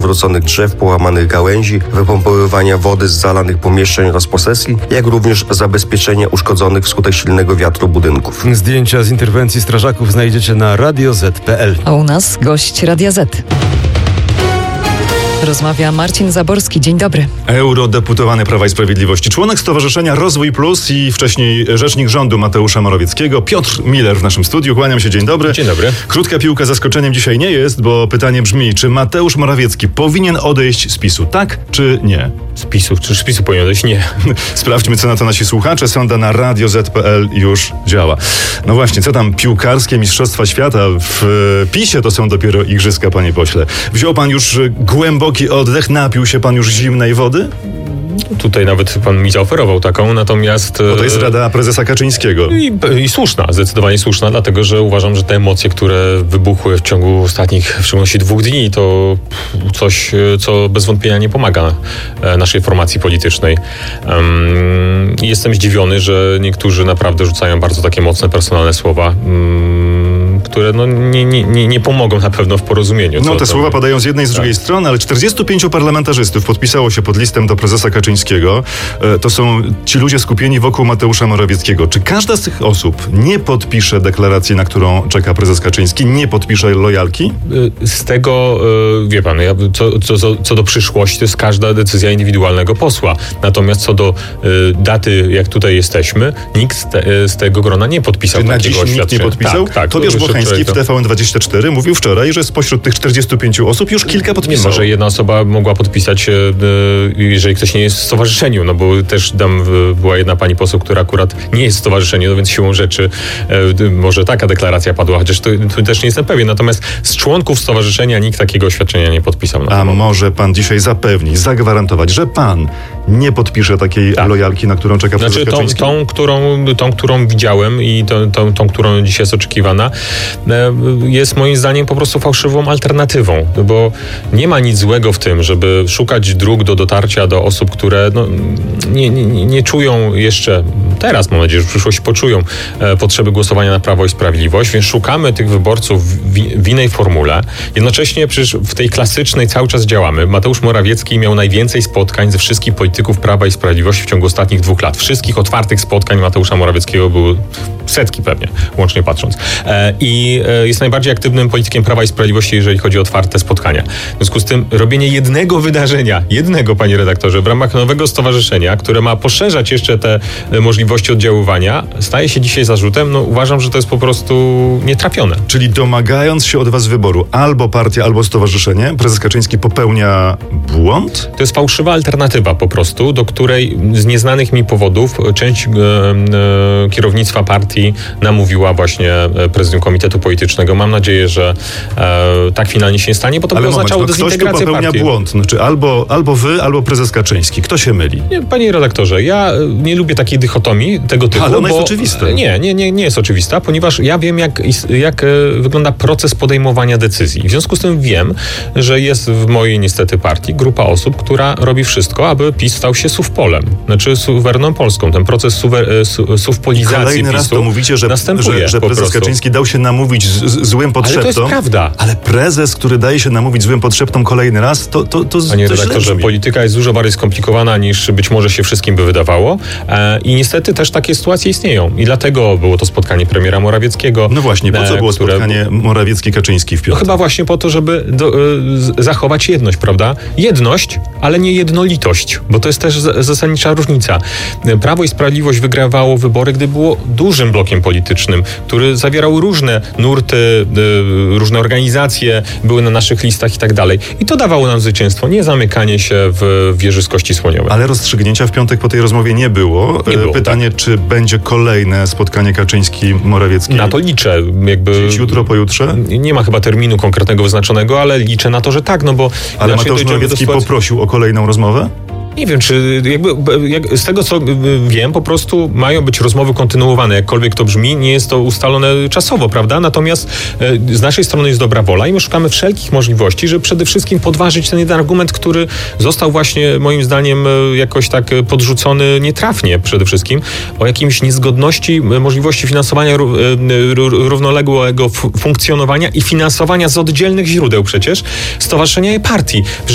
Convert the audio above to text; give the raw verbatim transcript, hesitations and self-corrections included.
przewróconych drzew, połamanych gałęzi, wypompowywania wody z zalanych pomieszczeń oraz posesji, jak również zabezpieczenia uszkodzonych wskutek silnego wiatru budynków. Zdjęcia z interwencji strażaków znajdziecie na radio zet kropka pe el. A u nas gość Radia Z. Rozmawia Marcin Zaborski. Dzień dobry. Eurodeputowany Prawa i Sprawiedliwości, członek Stowarzyszenia Rozwój Plus i wcześniej rzecznik rządu Mateusza Morawieckiego, Piotr Miller w naszym studiu. Kłaniam się, dzień dobry. Dzień dobry. Krótka piłka zaskoczeniem dzisiaj nie jest, bo pytanie brzmi, czy Mateusz Morawiecki powinien odejść z PiSu, tak czy nie? Z PiSu? Czy z PiSu powinien odejść? Nie. Sprawdźmy, co na to nasi słuchacze. Sonda na radio zet kropka pe el już działa. No właśnie, co tam piłkarskie Mistrzostwa Świata? W PiSie to są dopiero igrzyska, panie pośle. Wziął pan już głęboki oddech, napił się pan już zimnej wody? Tutaj nawet pan mi zaoferował taką, natomiast... Bo to jest rada prezesa Kaczyńskiego. I, I słuszna, zdecydowanie słuszna, dlatego że uważam, że te emocje, które wybuchły w ciągu ostatnich, w szczególności dwóch dni, to coś, co bez wątpienia nie pomaga naszej formacji politycznej. Um, jestem zdziwiony, że niektórzy naprawdę rzucają bardzo takie mocne, personalne słowa, um, które no, nie, nie, nie, nie pomogą na pewno w porozumieniu. No te to, słowa padają z jednej i z drugiej tak. strony, ale czterdziestu pięciu parlamentarzystów podpisało się pod listem do prezesa Kaczyńskiego. To są ci ludzie skupieni wokół Mateusza Morawieckiego. Czy każda z tych osób nie podpisze deklaracji, na którą czeka prezes Kaczyński, nie podpisze lojalki? Z tego, wie pan, ja, co, co, co do przyszłości, to jest każda decyzja indywidualnego posła. Natomiast co do daty, jak tutaj jesteśmy, nikt z, te, z tego grona nie podpisał Czy takiego na dziś nikt nie podpisał? Tak, tak. Tobiasz Bocheński w T V N dwadzieścia cztery mówił wczoraj, że spośród tych czterdziestu pięciu osób już kilka podpisało. Nie, może jedna osoba mogła podpisać, jeżeli ktoś nie jest w stowarzyszeniu, no bo też tam była jedna pani poseł, która akurat nie jest w stowarzyszeniu, no więc siłą rzeczy może taka deklaracja padła, chociaż to, to też nie jestem pewien. Natomiast z członków stowarzyszenia nikt takiego oświadczenia nie podpisał. A może pan dzisiaj zapewnić, zagwarantować, że pan nie podpisze takiej tak. lojalki, na którą czeka prezes znaczy, Kaczyński? Tą, tą, którą, tą, którą widziałem i tą, tą, tą, którą dzisiaj jest oczekiwana, jest moim zdaniem po prostu fałszywą alternatywą, bo nie ma nic złego w tym, żeby szukać dróg do dotarcia do osób, które no, nie, nie, nie czują jeszcze, teraz mam nadzieję, że w przyszłości poczują e, potrzeby głosowania na Prawo i Sprawiedliwość, więc szukamy tych wyborców w, w innej formule. Jednocześnie przecież w tej klasycznej cały czas działamy. Mateusz Morawiecki miał najwięcej spotkań ze wszystkich polityków Prawa i Sprawiedliwości w ciągu ostatnich dwóch lat. Wszystkich otwartych spotkań Mateusza Morawieckiego były setki pewnie, łącznie patrząc. E, I e, jest najbardziej aktywnym politykiem Prawa i Sprawiedliwości, jeżeli chodzi o otwarte spotkania. W związku z tym robienie jednego wydarzenia, jednego, panie redaktorze, w ramach nowego stowarzyszenia, które ma poszerzać jeszcze te możliwości oddziaływania, staje się dzisiaj zarzutem. No uważam, że to jest po prostu nietrafione. Czyli domagając się od was wyboru albo partia, albo stowarzyszenie, prezes Kaczyński popełnia błąd? To jest fałszywa alternatywa po prostu, do której z nieznanych mi powodów część e, e, kierownictwa partii namówiła właśnie prezydium Komitetu Politycznego. Mam nadzieję, że e, tak finalnie się nie stanie, bo to by oznaczało moment, no dezintegrację ktoś tu popełnia partii. błąd. Znaczy albo, albo wy, albo prezes Kaczyński. Kto się myli? Nie, panie redaktorze, ja nie lubię takiej dychotomii tego typu. Ale ona bo jest oczywista. Nie, nie, nie, nie jest oczywista, ponieważ ja wiem, jak, jak wygląda proces podejmowania decyzji. W związku z tym wiem, że jest w mojej niestety partii grupa osób, która robi wszystko, aby PiS stał się suwpolem. Znaczy suwerenną Polską. Ten proces suwer, su, suwpolizacji Kolejny raz PiSu to mówicie, że, następuje że, że prezes prostu. Kaczyński dał się namówić z, z, złym podszeptom. Ale to jest prawda. Ale prezes, który daje się namówić złym podszeptom kolejny raz, to to, to Panie to redaktorze, polityka jest dużo bardziej skomplikowana niż być może się wszystkim by wydawało. E, I niestety też takie sytuacje istnieją. I dlatego było to spotkanie premiera Morawieckiego. No właśnie, po co było które... spotkanie Morawiecki-Kaczyński w piątek? No chyba właśnie po to, żeby do, y, zachować jedność, prawda? Jedność, ale nie jednolitość, bo to jest też z, zasadnicza różnica. Prawo i Sprawiedliwość wygrywało wybory, gdy było dużym blokiem politycznym, który zawierał różne nurty, y, różne organizacje, były na naszych listach i tak dalej. I to dawało nam zwycięstwo, nie zamykanie się w wieży z kości słoniowej. Ale rozstrzygnięcia w piątek po tej rozmowie nie było. Nie było Pytanie, tak. czy będzie kolejne spotkanie Kaczyński-Morawiecki? Na to liczę. Jakby... Dziś, jutro, pojutrze? Nie ma chyba terminu konkretnego wyznaczonego, ale liczę na to, że tak, no bo... Ale Mateusz Morawiecki sytuacji... poprosił o kolejną rozmowę? Nie wiem, czy jakby jak, z tego, co wiem, po prostu mają być rozmowy kontynuowane. Jakkolwiek to brzmi, nie jest to ustalone czasowo, prawda? Natomiast e, z naszej strony jest dobra wola i my szukamy wszelkich możliwości, żeby przede wszystkim podważyć ten jeden argument, który został właśnie moim zdaniem jakoś tak podrzucony nietrafnie przede wszystkim, o jakimś niezgodności możliwości finansowania równoległego funkcjonowania i finansowania z oddzielnych źródeł przecież stowarzyszenia i partii.